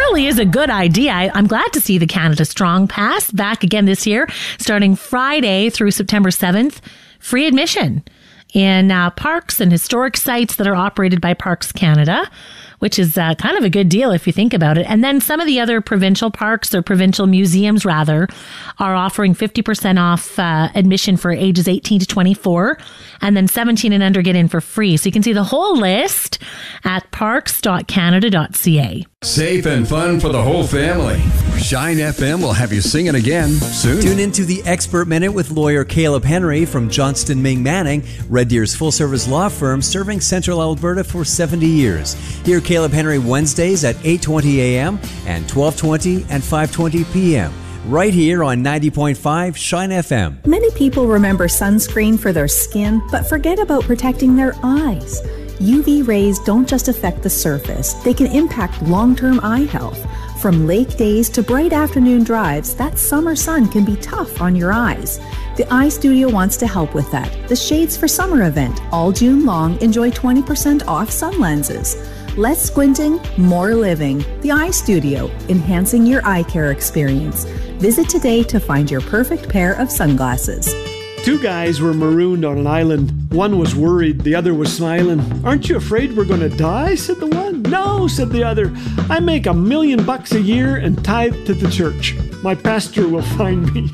really is a good idea. I'm glad to see the Canada Strong Pass back again this year, starting Friday through September 7th. Free admission in parks and historic sites that are operated by Parks Canada, which is kind of a good deal if you think about it. And then some of the other provincial parks, or provincial museums rather, are offering 50% off admission for ages 18 to 24, and then 17 and under get in for free. So you can see the whole list at parks.canada.ca. Safe and fun for the whole family. Shine FM will have you singing again soon. Tune into the Expert Minute with lawyer Caleb Henry from Johnston Ming Manning, Red Deer's full-service law firm serving Central Alberta for 70 years. Hear Caleb Henry Wednesdays at 8:20 a.m. and 12:20 and 5:20 p.m. right here on 90.5 Shine FM. Many people remember sunscreen for their skin, but forget about protecting their eyes. UV rays don't just affect the surface, they can impact long-term eye health. From lake days to bright afternoon drives, that summer sun can be tough on your eyes. The Eye Studio wants to help with that. The Shades for Summer event, all June long, enjoy 20% off sun lenses. Less squinting, more living. The Eye Studio, enhancing your eye care experience. Visit today to find your perfect pair of sunglasses. Two guys were marooned on an island. One was worried, the other was smiling. "Aren't you afraid we're going to die?" said the one. "No," said the other. "I make $1 million a year and tithe to the church. My pastor will find me."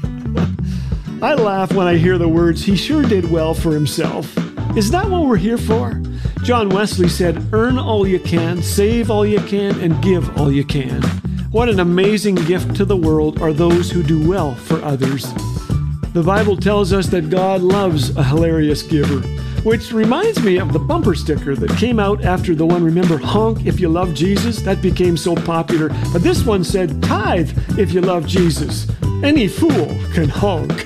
I laugh when I hear the words, "He sure did well for himself." Is that what we're here for? John Wesley said, "Earn all you can, save all you can, and give all you can." What an amazing gift to the world are those who do well for others. The Bible tells us that God loves a hilarious giver, which reminds me of the bumper sticker that came out after the one, remember, "Honk if you love Jesus"? That became so popular. But this one said, "Tithe if you love Jesus." Any fool can honk.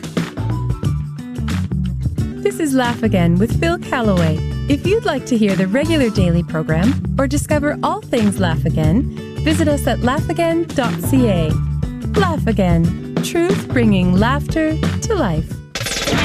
This is Laugh Again with Phil Callaway. If you'd like to hear the regular daily program or discover all things Laugh Again, visit us at laughagain.ca. Laugh Again, truth bringing laughter to life.